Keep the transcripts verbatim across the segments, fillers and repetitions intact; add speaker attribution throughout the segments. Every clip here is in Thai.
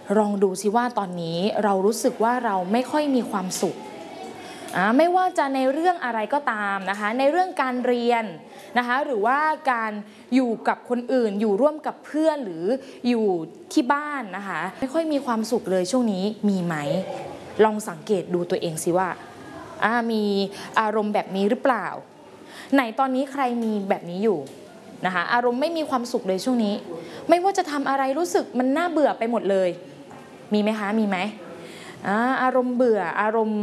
Speaker 1: ลองดูซิว่าตอนนี้เรารู้สึกว่าเราไม่ค่อยมีความสุขไม่ว่าจะในเรื่องอะไรก็ตามนะคะในเรื่องการเรียนนะคะหรือว่าการอยู่กับคนอื่นอยู่ร่วมกับเพื่อนหรืออยู่ที่บ้านนะคะไม่ค่อยมีความสุขเลยช่วงนี้มีไหมลองสังเกตดูตัวเองสิว่ามีอารมณ์แบบนี้หรือเปล่าไหนตอนนี้ใครมีแบบนี้อยู่นะคะอารมณ์ไม่มีความสุขเลยช่วงนี้ไม่ว่าจะทำอะไรรู้สึกมันน่าเบื่อไปหมดเลยมีไหมคะมีไหมอ่าอารมณ์เบื่ออารมณ์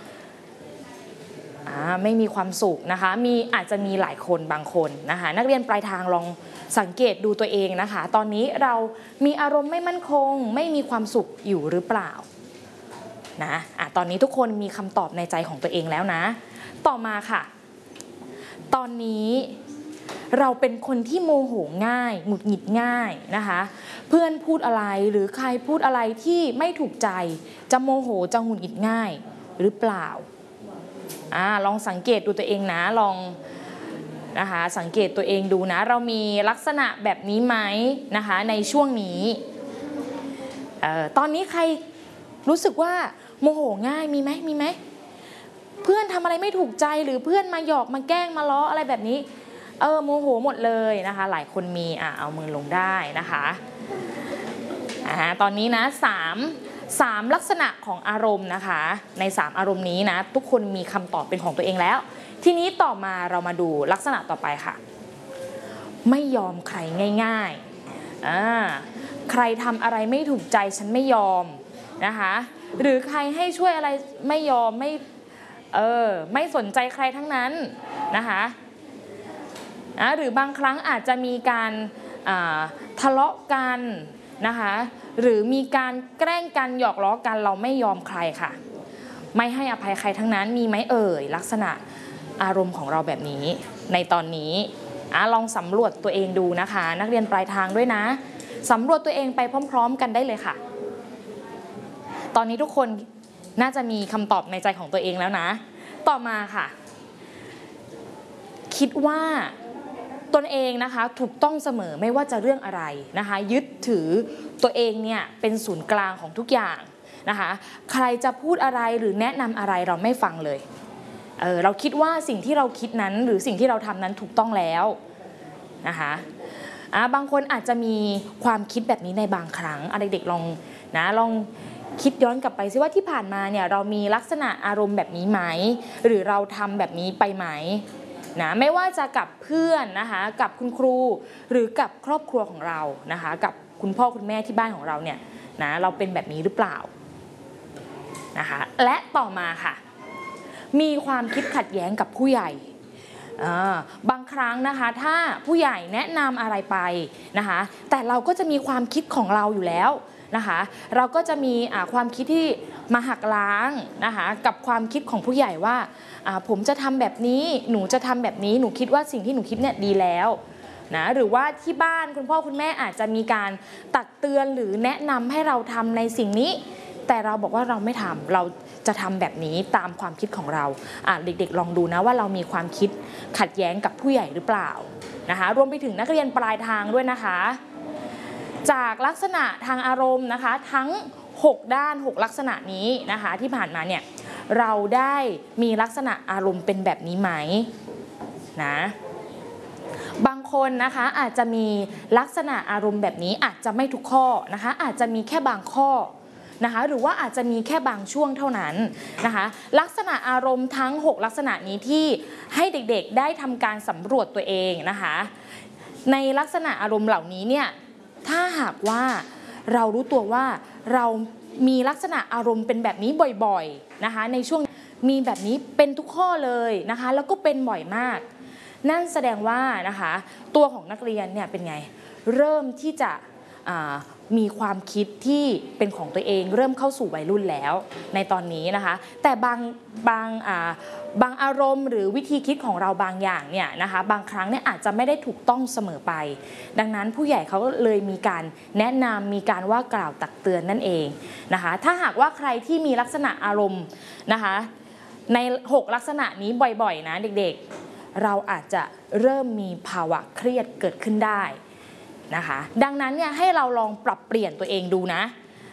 Speaker 1: อ่าไม่มีความสุขนะคะมีอาจจะมีหลายคนบางคนนะคะนักเรียนปลายทางลองสังเกตดูตัวเองนะคะตอนนี้เรามีอารมณ์ไม่มั่นคงไม่มีความสุขอยู่หรือเปล่านะอ่ะตอนนี้ทุกคนมีคำตอบในใจของตัวเองแล้วนะต่อมาค่ะตอนนี้เราเป็นคนที่โมโหง่ายหงุดหงิดง่ายนะคะเพื่อนพูดอะไรหรือใครพูดอะไรที่ไม่ถูกใจจะโมโหจะหงุดหงิดง่ายหรือเปล่าอ่าลองสังเกตดูตัวเองนะลองนะคะสังเกตตัวเองดูนะเรามีลักษณะแบบนี้ไหมนะคะในช่วงนี้เอ่อตอนนี้ใครรู้สึกว่าโมโหง่ายมีไหมมีไหมเพื่อนทำอะไรไม่ถูกใจหรือเพื่อนมาหยอกมาแกล้งมาล้ออะไรแบบนี้เออโมโหหมดเลยนะคะหลายคนมีอ่ะเอามือลงได้นะคะอ่าตอนนี้นะสามสามลักษณะของอารมณ์นะคะในสามอารมณ์นี้นะทุกคนมีคำตอบเป็นของตัวเองแล้วทีนี้ต่อมาเรามาดูลักษณะต่อไปค่ะไม่ยอมใครง่ายๆอ่าใครทำอะไรไม่ถูกใจฉันไม่ยอมนะคะหรือใครให้ช่วยอะไรไม่ยอมไม่เออไม่สนใจใครทั้งนั้นนะคะนะหรือบางครั้งอาจจะมีการทะเลาะกันนะคะหรือมีการแกล้งกันหยอกล้อกันเราไม่ยอมใครค่ะไม่ให้อภัยใครทั้งนั้นมีไหมเอ่ยลักษณะอารมณ์ของเราแบบนี้ในตอนนี้อ่ะลองสำรวจตัวเองดูนะคะนักเรียนปลายทางด้วยนะสำรวจตัวเองไปพร้อมๆกันได้เลยค่ะตอนนี้ทุกคนน่าจะมีคำตอบในใจของตัวเองแล้วนะต่อมาค่ะคิดว่าตนเองนะคะถูกต้องเสมอไม่ว่าจะเรื่องอะไรนะคะยึดถือตัวเองเนี่ยเป็นศูนย์กลางของทุกอย่างนะคะใครจะพูดอะไรหรือแนะนำอะไรเราไม่ฟังเลยเออเราคิดว่าสิ่งที่เราคิดนั้นหรือสิ่งที่เราทำนั้นถูกต้องแล้วนะคะอ่ะบางคนอาจจะมีความคิดแบบนี้ในบางครั้งเด็กๆลองนะลองคิดย้อนกลับไปซิว่าที่ผ่านมาเนี่ยเรามีลักษณะอารมณ์แบบนี้ไหมหรือเราทำแบบนี้ไปไหมนะไม่ว่าจะกับเพื่อนนะคะกับคุณครูหรือกับครอบครัวของเรานะคะกับคุณพ่อคุณแม่ที่บ้านของเราเนี่ยนะเราเป็นแบบนี้หรือเปล่านะคะและต่อมาค่ะมีความคิดขัดแย้งกับผู้ใหญ่บางครั้งนะคะถ้าผู้ใหญ่แนะนำอะไรไปนะคะแต่เราก็จะมีความคิดของเราอยู่แล้วนะคะเราก็จะมีความคิดที่มาหักล้างนะคะกับความคิดของผู้ใหญ่ว่าผมจะทำแบบนี้หนูจะทำแบบนี้หนูคิดว่าสิ่งที่หนูคิดเนี่ยดีแล้วนะหรือว่าที่บ้านคุณพ่อคุณแม่อาจจะมีการตักเตือนหรือแนะนำให้เราทำในสิ่งนี้แต่เราบอกว่าเราไม่ทำเราจะทำแบบนี้ตามความคิดของเราอ่ะเด็กๆลองดูนะว่าเรามีความคิดขัดแย้งกับผู้ใหญ่หรือเปล่านะคะรวมไปถึงนักเรียนปลายทางด้วยนะคะจากลักษณะทางอารมณ์นะคะทั้งหกด้านหกลักษณะนี้นะคะที่ผ่านมาเนี่ยเราได้มีลักษณะอารมณ์เป็นแบบนี้ไหมนะบางคนนะคะอาจจะมีลักษณะอารมณ์แบบนี้อาจจะไม่ทุกข้อนะคะอาจจะมีแค่บางข้อนะคะหรือว่าอาจจะมีแค่บางช่วงเท่านั้นนะคะลักษณะอารมณ์ทั้งหกลักษณะนี้ที่ให้เด็กๆได้ทำการสำรวจตัวเองนะคะในลักษณะอารมณ์เหล่านี้เนี่ยถ้าหากว่าเรารู้ตัวว่าเรามีลักษณะอารมณ์เป็นแบบนี้บ่อยๆนะคะในช่วงมีแบบนี้เป็นทุกข้อเลยนะคะแล้วก็เป็นบ่อยมากนั่นแสดงว่านะคะตัวของนักเรียนเนี่ยเป็นไงเริ่มที่จะมีความคิดที่เป็นของตัวเองเริ่มเข้าสู่วัยรุ่นแล้วในตอนนี้นะคะแต่บางบางบางอารมณ์หรือวิธีคิดของเราบางอย่างเนี่ยนะคะบางครั้งเนี่ยอาจจะไม่ได้ถูกต้องเสมอไปดังนั้นผู้ใหญ่เขาเลยมีการแนะนำมีการว่ากล่าวตักเตือนนั่นเองนะคะถ้าหากว่าใครที่มีลักษณะอารมณ์นะคะในหกลักษณะนี้บ่อยๆนะเด็กๆเราอาจจะเริ่มมีภาวะเครียดเกิดขึ้นได้นะคะดังนั้นเนี่ยให้เราลองปรับเปลี่ยนตัวเองดูนะ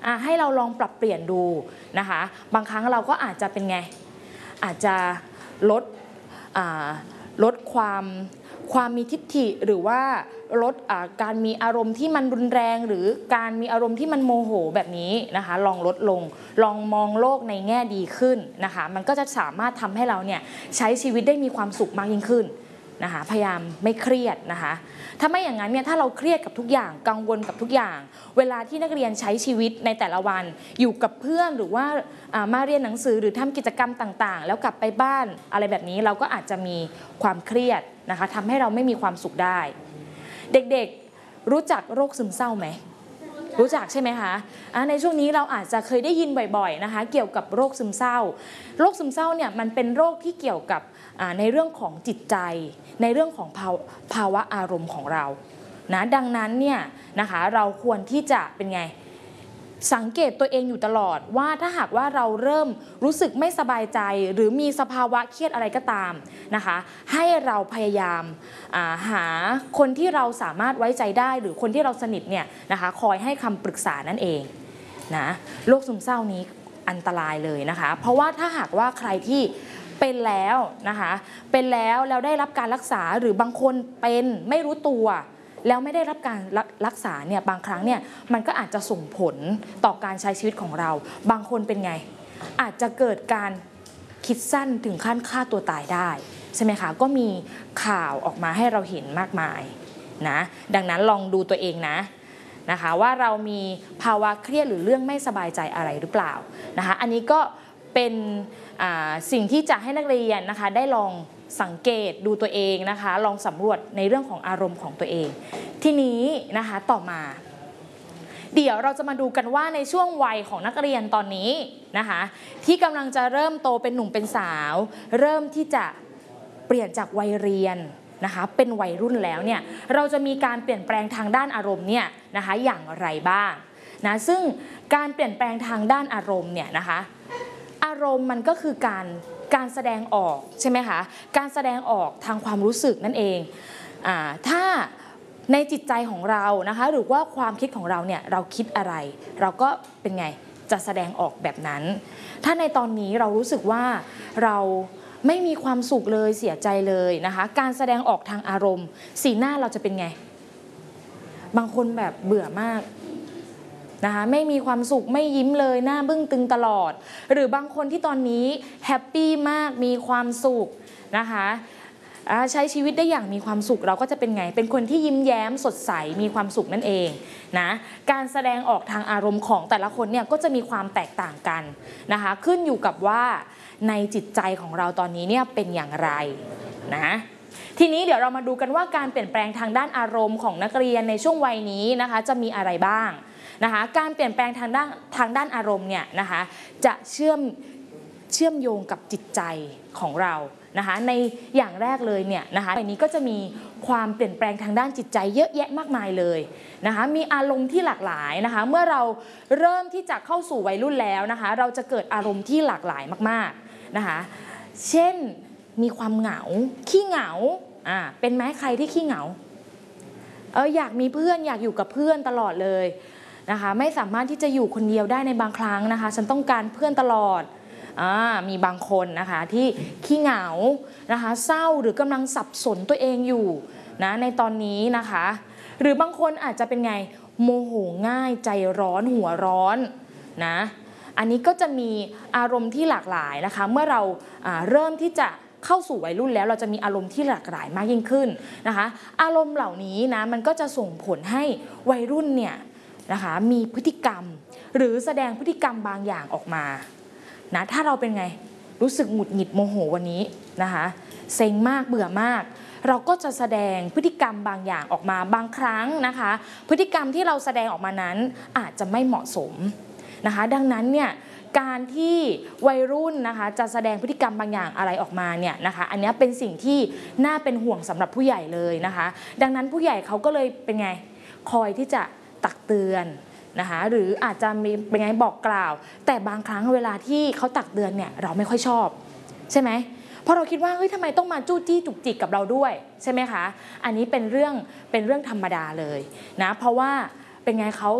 Speaker 1: ให้เราลองปรับเปลี่ยนดูนะคะบางครั้งเราก็อาจจะเป็นไงอาจจะลดลดความความมีทิฏฐิหรือว่าลดการมีอารมณ์ที่มันรุนแรงหรือการมีอารมณ์ที่มันโมโหแบบนี้นะคะลองลดลงลองมองโลกในแง่ดีขึ้นนะคะมันก็จะสามารถทำให้เราเนี่ยใช้ชีวิตได้มีความสุขมากยิ่งขึ้นนะคะพยายามไม่เครียดนะคะถ้าไม่อย่างนั้นเนี่ยถ้าเราเครียดกับทุกอย่างกังวลกับทุกอย่างเวลาที่นักเรียนใช้ชีวิตในแต่ละวันอยู่กับเพื่อนหรือว่ามาเรียนหนังสือหรือทำกิจกรรมต่างๆแล้วกลับไปบ้านอะไรแบบนี้เราก็อาจจะมีความเครียดนะคะทำให้เราไม่มีความสุขได้เด็กๆรู้จักโรคซึมเศร้าไหมรู้จักใช่ไหมคะในช่วงนี้เราอาจจะเคยได้ยินบ่อยๆนะคะเกี่ยวกับโรคซึมเศร้าโรคซึมเศร้าเนี่ยมันเป็นโรคที่เกี่ยวกับในเรื่องของจิตใจในเรื่องของภาวะอารมณ์ของเรานะดังนั้นเนี่ยนะคะเราควรที่จะเป็นไงสังเกตตัวเองอยู่ตลอดว่าถ้าหากว่าเราเริ่มรู้สึกไม่สบายใจหรือมีสภาวะเครียดอะไรก็ตามนะคะให้เราพยายามหาคนที่เราสามารถไว้ใจได้หรือคนที่เราสนิทเนี่ยนะคะคอยให้คำปรึกษานั่นเองนะโรคซึมเศร้านี้อันตรายเลยนะคะเพราะว่าถ้าหากว่าใครที่เป็นแล้วนะคะเป็นแล้วแล้วได้รับการรักษาหรือบางคนเป็นไม่รู้ตัวแล้วไม่ได้รับการรักษาเนี่ยบางครั้งเนี่ยมันก็อาจจะส่งผลต่อการใช้ชีวิตของเราบางคนเป็นไงอาจจะเกิดการคิดสั้นถึงขั้นฆ่าตัวตายได้ใช่ไหมคะก็มีข่าวออกมาให้เราเห็นมากมายนะดังนั้นลองดูตัวเองนะนะคะว่าเรามีภาวะเครียดหรือเรื่องไม่สบายใจอะไรหรือเปล่านะคะอันนี้ก็เป็นสิ่งที่จะให้นักเรียนนะคะได้ลองสังเกตดูตัวเองนะคะลองสำรวจในเรื่องของอารมณ์ของตัวเองทีนี้นะคะต่อมาเดี๋ยวเราจะมาดูกันว่าในช่วงวัยของนักเรียนตอนนี้นะคะที่กำลังจะเริ่มโตเป็นหนุ่มเป็นสาวเริ่มที่จะเปลี่ยนจากวัยเรียนนะคะเป็นวัยรุ่นแล้วเนี่ยเราจะมีการเปลี่ยนแปลงทางด้านอารมณ์เนี่ยนะคะอย่างไรบ้างนะซึ่งการเปลี่ยนแปลงทางด้านอารมณ์เนี่ยนะคะอารมณ์มันก็คือการการแสดงออกใช่ไหมคะการแสดงออกทางความรู้สึกนั่นเองอ่าถ้าในจิตใจของเรานะคะหรือว่าความคิดของเราเนี่ยเราคิดอะไรเราก็เป็นไงจะแสดงออกแบบนั้นถ้าในตอนนี้เรารู้สึกว่าเราไม่มีความสุขเลยเสียใจเลยนะคะการแสดงออกทางอารมณ์สีหน้าเราจะเป็นไงบางคนแบบเบื่อมากนะคะไม่มีความสุขไม่ยิ้มเลยหน้าบึ้งตึงตลอดหรือบางคนที่ตอนนี้แฮปปี้มากมีความสุขนะคะใช้ชีวิตได้อย่างมีความสุขเราก็จะเป็นไงเป็นคนที่ยิ้มแย้มสดใสมีความสุขนั่นเองนะการแสดงออกทางอารมณ์ของแต่ละคนเนี่ยก็จะมีความแตกต่างกันนะคะขึ้นอยู่กับว่าในจิตใจของเราตอนนี้เนี่ยเป็นอย่างไรนะทีนี้เดี๋ยวเรามาดูกันว่าการเปลี่ยนแปลงทางด้านอารมณ์ของนักเรียนในช่วงวัยนี้นะคะจะมีอะไรบ้างนะคะการเปลี่ยนแปลงทางด้านทางด้านอารมณ์เนี่ยนะคะจะเชื่อมเชื่อมโยงกับจิตใจของเรานะคะในอย่างแรกเลยเนี่ยนะคะวัยนี้ก็จะมีความเปลี่ยนแปลงทางด้านจิตใจเยอะแยะมากมายเลยนะคะมีอารมณ์ที่หลากหลายนะคะเมื่อเราเริ่มที่จะเข้าสู่วัยรุ่นแล้วนะคะเราจะเกิดอารมณ์ที่หลากหลายมากๆนะคะเช่นมีความเหงาขี้เหงาอ่าเป็นไหมใครที่ขี้เหงาเอออยากมีเพื่อนอยากอยู่กับเพื่อนตลอดเลยนะคะไม่สามารถที่จะอยู่คนเดียวได้ในบางครั้งนะคะฉันต้องการเพื่อนตลอดอ่ามีบางคนนะคะที่ขี้เหงานะคะเศร้าหรือกำลังสับสนตัวเองอยู่นะในตอนนี้นะคะหรือบางคนอาจจะเป็นไงโมโหง่ายใจร้อนหัวร้อนนะอันนี้ก็จะมีอารมณ์ที่หลากหลายนะคะเมื่อเราเริ่มที่จะเข้าสู่วัยรุ่นแล้วเราจะมีอารมณ์ที่หลากหลายมากยิ่งขึ้นนะคะอารมณ์เหล่านี้นะมันก็จะส่งผลให้วัยรุ่นเนี่ยนะคะมีพฤติกรรมหรือแสดงพฤติกรรมบางอย่างออกมานะถ้าเราเป็นไงรู้สึกหงุดหงิดโมโหวันนี้นะคะเซ็งมากเบื่อมากเราก็จะแสดงพฤติกรรมบางอย่างออกมาบางครั้งนะคะพฤติกรรมที่เราแสดงออกมานั้นอาจจะไม่เหมาะสมนะคะดังนั้นเนี่ยการที่วัยรุ่นนะคะจะแสดงพฤติกรรมบางอย่างอะไรออกมาเนี่ยนะคะอันนี้เป็นสิ่งที่น่าเป็นห่วงสำหรับผู้ใหญ่เลยนะคะดังนั้นผู้ใหญ่เขาก็เลยเป็นไงคอยที่จะตักเตือนนะคะหรืออาจจะมีเป็นไงบอกกล่าวแต่บางครั้งเวลาที่เขาตักเตือนเนี่ยเราไม่ค่อยชอบใช่ไหมเพราะเราคิดว่าเฮ้ยทำไมต้องมาจู้จี้จุกจิกกับเราด้วยใช่ไหมคะอันนี้เป็นเรื่องเป็นเรื่องธรรมดาเลยนะเพราะว่าเป็นไงเขา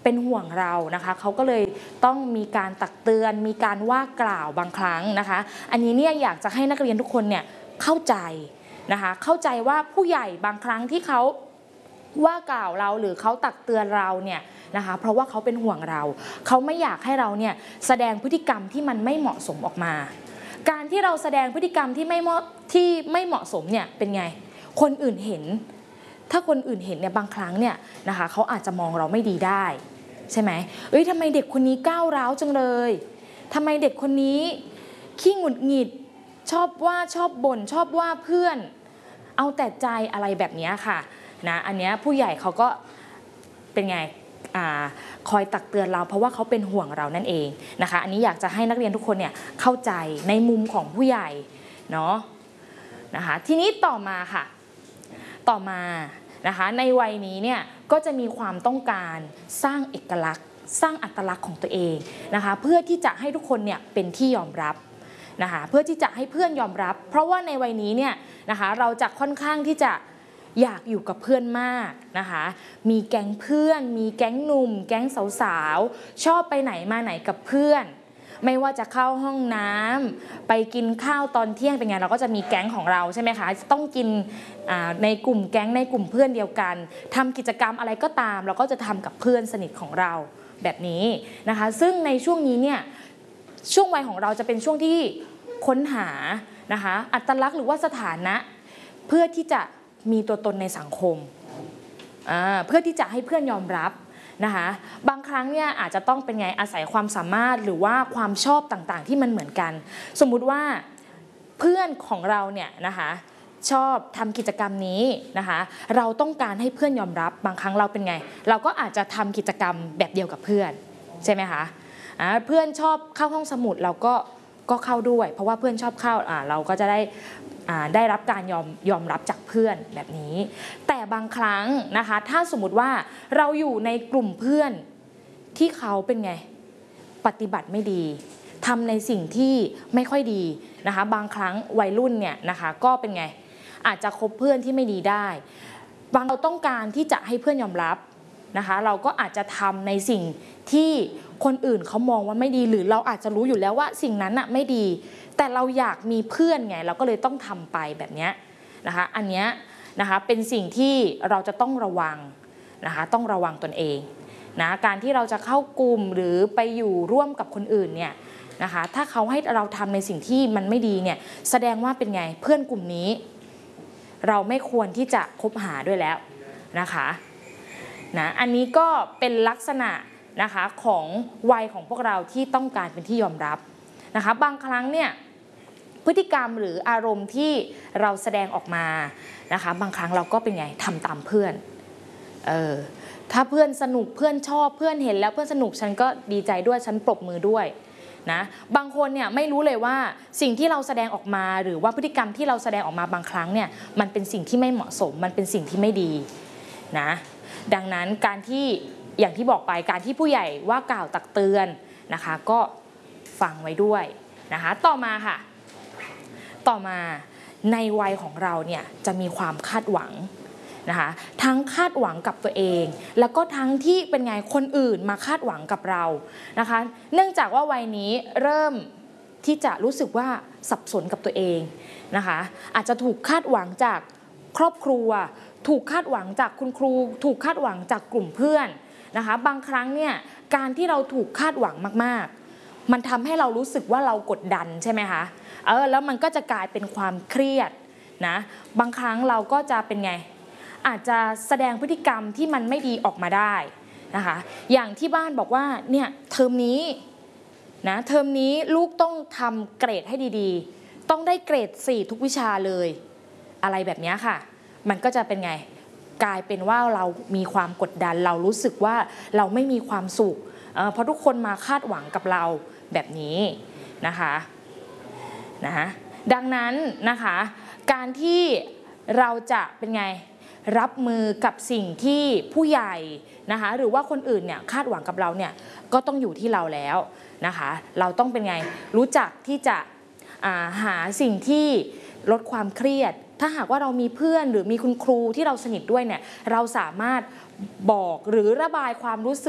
Speaker 1: เป็นห่วงเรานะคะเขาก็เลยต้องมีการตักเตือนมีการว่ากล่าวบางครั้งนะคะอันนี้เนี่ยอยากจะให้นักเรียนทุกคนเนี่ยเข้าใจนะคะเข้าใจว่าผู้ใหญ่บางครั้งที่เขาว่ากล่าวเราหรือเขาตักเตือนเราเนี่ยนะคะเพราะว่าเขาเป็นห่วงเราเขาไม่อยากให้เราเนี่ยแสดงพฤติกรรมที่มันไม่เหมาะสมออกมาการที่เราแสดงพฤติกรรมที่ไม่เหมาะที่ไม่เหมาะสมเนี่ยเป็นไงคนอื่นเห็นถ้าคนอื่นเห็นเนี่ยบางครั้งเนี่ยนะคะเขาอาจจะมองเราไม่ดีได้ใช่ไหมเอ้ยทำไมเด็กคนนี้ก้าวร้าวจังเลยทำไมเด็กคนนี้ขี้หงุดหงิดชอบว่าชอบบ่นชอบว่าเพื่อนเอาแต่ใจอะไรแบบนี้ค่ะนะอันนี้ผู้ใหญ่เขาก็เป็นไงอ่าคอยตักเตือนเราเพราะว่าเขาเป็นห่วงเรานั่นเองนะคะอันนี้อยากจะให้นักเรียนทุกคนเนี่ยเข้าใจในมุมของผู้ใหญ่เนาะนะคะทีนี้ต่อมาค่ะต่อมานะคะในวัยนี้เนี่ยก็จะมีความต้องการสร้างเอกลักษณ์สร้างอัตลักษณ์ของตัวเองนะคะเพื่อที่จะให้ทุกคนเนี่ยเป็นที่ยอมรับนะคะเพื่อที่จะให้เพื่อนยอมรับเพราะว่าในวัยนี้เนี่ยนะคะเราจะค่อนข้างที่จะอยากอยู่กับเพื่อนมากนะคะมีแก๊งเพื่อนมีแก๊งหนุ่มแก๊งสาวๆชอบไปไหนมาไหนกับเพื่อนไม่ว่าจะเข้าห้องน้ำไปกินข้าวตอนเที่ยงเป็นไงเราก็จะมีแก๊งของเราใช่ไหมคะต้องกินในกลุ่มแก๊งในกลุ่มเพื่อนเดียวกันทำกิจกรรมอะไรก็ตามเราก็จะทำกับเพื่อนสนิทของเราแบบนี้นะคะซึ่งในช่วงนี้เนี่ยช่วงวัยของเราจะเป็นช่วงที่ค้นหานะคะอัตลักษณ์หรือว่าสถานะเพื่อที่จะมีตัวตนในสังคมเพื่อที่จะให้เพื่อนยอมรับนะคะบางครั้งเนี่ยอาจจะต้องเป็นไงอาศัยความสามารถหรือว่าความชอบต่างๆที่มันเหมือนกันสมมุติว่าเพื่อนของเราเนี่ยนะคะชอบทำกิจกรรมนี้นะคะเราต้องการให้เพื่อนยอมรับบางครั้งเราเป็นไงเราก็อาจจะทำกิจกรรมแบบเดียวกับเพื่อนใช่ไหมคะเพื่อนชอบเข้าห้องสมุดเราก็ก็เข้าด้วยเพราะว่าเพื่อนชอบเข้าเราก็จะได้ได้รับการยอมยอมรับจากเพื่อนแบบนี้แต่บางครั้งนะคะถ้าสมมติว่าเราอยู่ในกลุ่มเพื่อนที่เขาเป็นไงปฏิบัติไม่ดีทำในสิ่งที่ไม่ค่อยดีนะคะบางครั้งวัยรุ่นเนี่ยนะคะก็เป็นไงอาจจะคบเพื่อนที่ไม่ดีได้บางเราต้องการที่จะให้เพื่อนยอมรับนะคะเราก็อาจจะทำในสิ่งที่คนอื่นเขามองว่าไม่ดีหรือเราอาจจะรู้อยู่แล้วว่าสิ่งนั้นน่ะไม่ดีแต่เราอยากมีเพื่อนไงเราก็เลยต้องทำไปแบบนี้นะคะอันนี้นะคะเป็นสิ่งที่เราจะต้องระวังนะคะต้องระวังตนเองนะการที่เราจะเข้ากลุ่มหรือไปอยู่ร่วมกับคนอื่นเนี่ยนะคะถ้าเขาให้เราทำในสิ่งที่มันไม่ดีเนี่ยแสดงว่าเป็นไงเพื่อนกลุ่มนี้เราไม่ควรที่จะคบหาด้วยแล้วนะคะนะอันนี้ก็เป็นลักษณะนะคะของวัยของพวกเราที่ต้องการเป็นที่ยอมรับนะคะบางครั้งเนี่ยพฤติกรรมหรืออารมณ์ที่เราแสดงออกมานะคะบางครั้งเราก็เป็นไงทำตามเพื่อนเออถ้าเพื่อนสนุกเพื่อนชอบเพื่อนเห็นแล้วเพื่อนสนุกฉันก็ดีใจด้วยฉันปรบมือด้วยนะบางคนเนี่ยไม่รู้เลยว่าสิ่งที่เราแสดงออกมาหรือว่าพฤติกรรมที่เราแสดงออกมาบางครั้งเนี่ยมันเป็นสิ่งที่ไม่เหมาะสมมันเป็นสิ่งที่ไม่ดีนะดังนั้นการที่อย่างที่บอกไปการที่ผู้ใหญ่ว่ากล่าวตักเตือนนะคะก็ฟังไว้ด้วยนะคะต่อมาค่ะต่อมาในวัยของเราเนี่ยจะมีความคาดหวังนะคะทั้งคาดหวังกับตัวเองแล้วก็ทั้งที่เป็นไงคนอื่นมาคาดหวังกับเรานะคะเนื่องจากว่าวัยนี้เริ่มที่จะรู้สึกว่าสับสนกับตัวเองนะคะอาจจะถูกคาดหวังจากครอบครัวถูกคาดหวังจากคุณครูถูกคาดหวังจากกลุ่มเพื่อนนะคะบางครั้งเนี่ยการที่เราถูกคาดหวังมากๆมันทำให้เรารู้สึกว่าเรากดดันใช่ไหมคะเออแล้วมันก็จะกลายเป็นความเครียดนะบางครั้งเราก็จะเป็นไงอาจจะแสดงพฤติกรรมที่มันไม่ดีออกมาได้นะคะอย่างที่บ้านบอกว่าเนี่ยเทอมนี้นะเทอมนี้ลูกต้องทำเกรดให้ดีๆต้องได้เกรดสี่ทุกวิชาเลยอะไรแบบนี้ค่ะมันก็จะเป็นไงกลายเป็นว่าเรามีความกดดันเรารู้สึกว่าเราไม่มีความสุขเพราะทุกคนมาคาดหวังกับเราแบบนี้นะคะนะคะดังนั้นนะคะการที่เราจะเป็นไงรับมือกับสิ่งที่ผู้ใหญ่นะคะหรือว่าคนอื่นเนี่ยคาดหวังกับเราเนี่ยก็ต้องอยู่ที่เราแล้วนะคะเราต้องเป็นไงรู้จักที่จะหาสิ่งที่ลดความเครียดถ้าหากว่าเรามีเพื่อนหรือมีคุณครูที่เราสนิทด้วยเนี่ยเราสามารถบอกหรือระบายความรู้สึก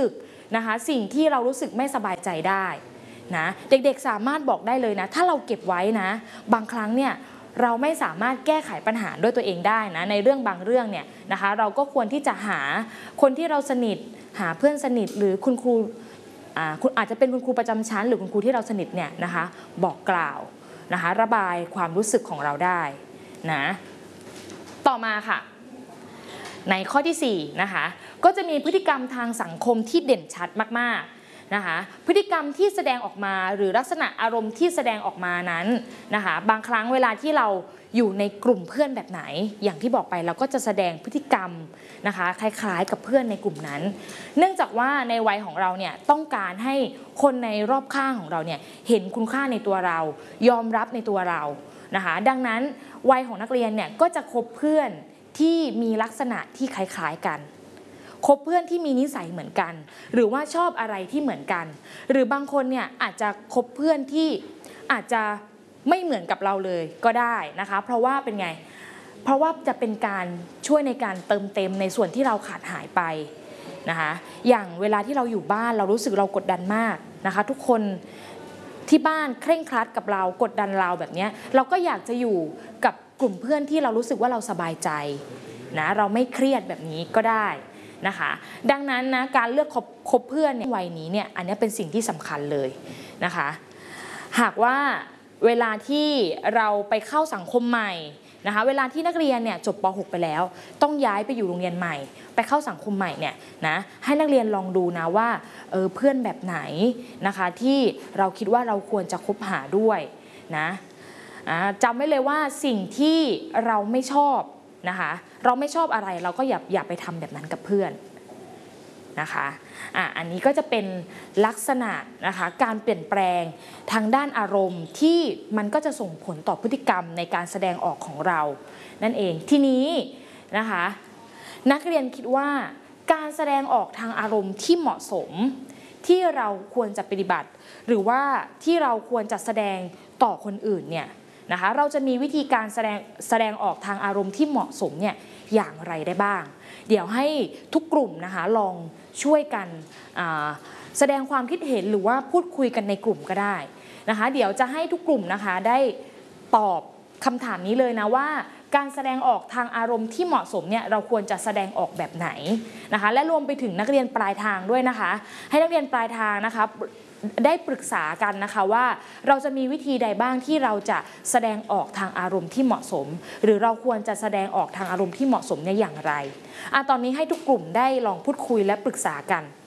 Speaker 1: นะคะสิ่งที่เรารู้สึกไม่สบายใจได้นะเด็กๆสามารถบอกได้เลยนะถ้าเราเก็บไว้นะบางครั้งเนี่ยเราไม่สามารถแก้ไขปัญหาด้วยตัวเองได้นะในเรื่องบางเรื่องเนี่ยนะคะเราก็ควรที่จะหาคนที่เราสนิทหาเพื่อนสนิทหรือคุณครูอ่าคุณอาจจะเป็นคุณครูประจำชั้นหรือคุณครูที่เราสนิทเนี่ยนะคะบอกกล่าวนะคะระบายความรู้สึกของเราได้นะต่อมาค่ะในข้อที่สี่นะคะก็จะมีพฤติกรรมทางสังคมที่เด่นชัดมากๆนะคะพฤติกรรมที่แสดงออกมาหรือลักษณะอารมณ์ที่แสดงออกมานั้นนะคะบางครั้งเวลาที่เราอยู่ในกลุ่มเพื่อนแบบไหนอย่างที่บอกไปเราก็จะแสดงพฤติกรรมนะคะคล้ายๆกับเพื่อนในกลุ่มนั้นเนื่องจากว่าในวัยของเราเนี่ยต้องการให้คนในรอบข้างของเราเนี่ยเห็นคุณค่าในตัวเรายอมรับในตัวเรานะคะดังนั้นวัยของนักเรียนเนี่ยก็จะคบเพื่อนที่มีลักษณะที่คล้ายๆกันคบเพื่อนที่มีนิสัยเหมือนกันหรือว่าชอบอะไรที่เหมือนกันหรือบางคนเนี่ยอาจจะคบเพื่อนที่อาจจะไม่เหมือนกับเราเลยก็ได้นะคะเพราะว่าเป็นไงเพราะว่าจะเป็นการช่วยในการเติมเต็มในส่วนที่เราขาดหายไปนะคะอย่างเวลาที่เราอยู่บ้านเรารู้สึกเรากดดันมากนะคะทุกคนที่บ้านเคร่งครัดกับเรากดดันเราแบบนี้เราก็อยากจะอยู่กับกลุ่มเพื่อนที่เรารู้สึกว่าเราสบายใจนะเราไม่เครียดแบบนี้ก็ได้นะคะดังนั้นนะการเลือกคบคบเพื่อนในวัยนี้เนี่ยอันนี้เป็นสิ่งที่สำคัญเลยนะคะหากว่าเวลาที่เราไปเข้าสังคมใหม่นะคะเวลาที่นักเรียนเนี่ยจบป หก ไปแล้วต้องย้ายไปอยู่โรงเรียนใหม่ไปเข้าสังคมใหม่เนี่ยนะให้นักเรียนลองดูนะว่าเออเพื่อนแบบไหนนะคะที่เราคิดว่าเราควรจะคบหาด้วยนะจำไว้เลยว่าสิ่งที่เราไม่ชอบนะคะเราไม่ชอบอะไรเราก็อย่าอย่าไปทำแบบนั้นกับเพื่อนนะคะอ่ะอันนี้ก็จะเป็นลักษณะนะคะการเปลี่ยนแปลงทางด้านอารมณ์ที่มันก็จะส่งผลต่อพฤติกรรมในการแสดงออกของเรานั่นเองทีนี้นะคะนักเรียนคิดว่าการแสดงออกทางอารมณ์ที่เหมาะสมที่เราควรจะปฏิบัติหรือว่าที่เราควรจะแสดงต่อคนอื่นเนี่ยนะคะเราจะมีวิธีการแสดงแสดงออกทางอารมณ์ที่เหมาะสมเนี่ยอย่างไรได้บ้างเดี๋ยวให้ทุกกลุ่มนะคะลองช่วยกันแสดงความคิดเห็นหรือว่าพูดคุยกันในกลุ่มก็ได้นะคะเดี๋ยวจะให้ทุกกลุ่มนะคะได้ตอบคำถามนี้เลยนะว่าการแสดงออกทางอารมณ์ที่เหมาะสมเนี่ยเราควรจะแสดงออกแบบไหนนะคะและรวมไปถึงนักเรียนปลายทางด้วยนะคะให้นักเรียนปลายทางนะคะได้ปรึกษากันนะคะว่าเราจะมีวิธีใดบ้างที่เราจะแสดงออกทางอารมณ์ที่เหมาะสมหรือเราควรจะแสดงออกทางอารมณ์ที่เหมาะสมเนี่ยอย่างไรอ่ะตอนนี้ให้ทุกกลุ่มได้ลองพูดคุยและปรึกษากัน